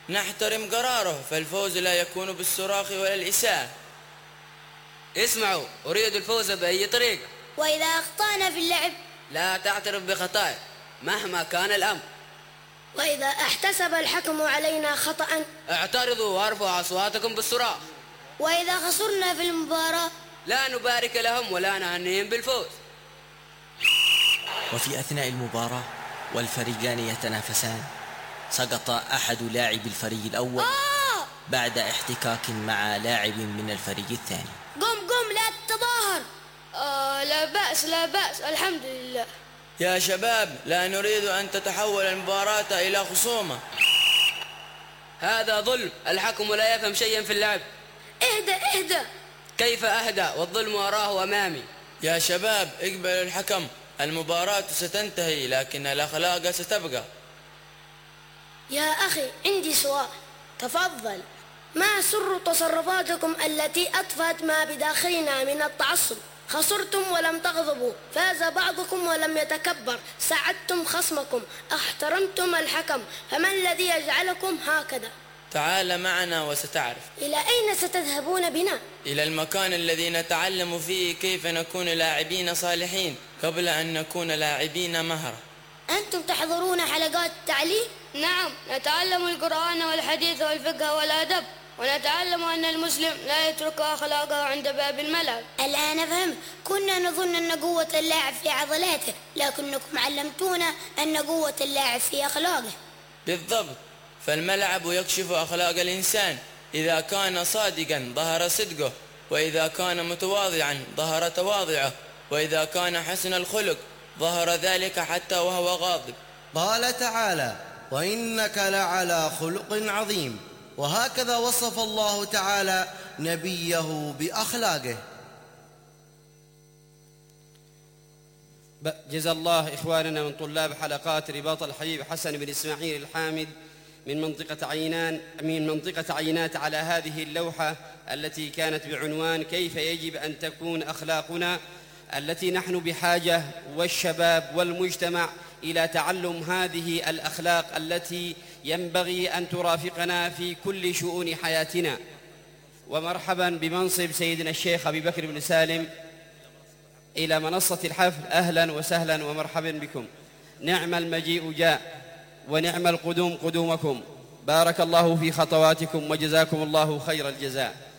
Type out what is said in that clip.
نحترم قراره، فالفوز لا يكون بالصراخ ولا الإساءة. اسمعوا، أريد الفوز بأي طريقة. وإذا أخطأنا في اللعب لا تعترف بخطائك مهما كان الأمر. وإذا احتسب الحكم علينا خطأ اعترضوا وارفعوا أصواتكم بالصراخ. وإذا خسرنا في المباراة لا نبارك لهم ولا نهنيهم بالفوز. وفي أثناء المباراة والفريقان يتنافسان، سقط أحد لاعبي الفريق الأول بعد احتكاك مع لاعب من الفريق الثاني. قم لا تتظاهر. لا بأس لا بأس، الحمد لله. يا شباب، لا نريد أن تتحول المباراة إلى خصومة. هذا ظلم، الحكم لا يفهم شيئا في اللعب. اهدأ. كيف أهدى والظلم أراه أمامي؟ يا شباب، اقبلوا الحكم، المباراة ستنتهي لكن الأخلاق ستبقى. يا أخي عندي سؤال. تفضل. ما سر تصرفاتكم التي أطفأت ما بداخلنا من التعصب؟ خسرتم ولم تغضبوا، فاز بعضكم ولم يتكبر، ساعدتم خصمكم، احترمتم الحكم، فما الذي يجعلكم هكذا؟ تعال معنا وستعرف. إلى أين ستذهبون بنا؟ إلى المكان الذي نتعلم فيه كيف نكون لاعبين صالحين قبل أن نكون لاعبين مهرة. أنتم تحضرون حلقات التعليم؟ نعم، نتعلم القرآن والحديث والفقه والأدب، ونتعلم أن المسلم لا يترك أخلاقه عند باب الملعب. الآن فهمت. كنا نظن أن قوة اللاعب في عضلاته، لكنكم علمتونا أن قوة اللاعب في أخلاقه. بالضبط، فالملعب يكشف أخلاق الإنسان. إذا كان صادقا ظهر صدقه، وإذا كان متواضعا ظهر تواضعه، وإذا كان حسن الخلق ظهر ذلك حتى وهو غاضب. قال تعالى: وإنك لعلى خلق عظيم. وهكذا وصف الله تعالى نبيه بأخلاقه. جزا الله إخواننا من طلاب حلقات رباط الحبيب حسن بن إسماعيل الحامد من منطقة عينات على هذه اللوحة التي كانت بعنوان كيف يجب أن تكون أخلاقنا، التي نحن بحاجة والشباب والمجتمع إلى تعلم هذه الأخلاق التي ينبغي أن ترافقنا في كل شؤون حياتنا. ومرحبا بمنصب سيدنا الشيخ أبي بكر بن سالم إلى منصة الحفل. أهلا وسهلا ومرحبا بكم. نعم المجيء جاء ونعم القدوم قدومكم. بارك الله في خطواتكم وجزاكم الله خير الجزاء.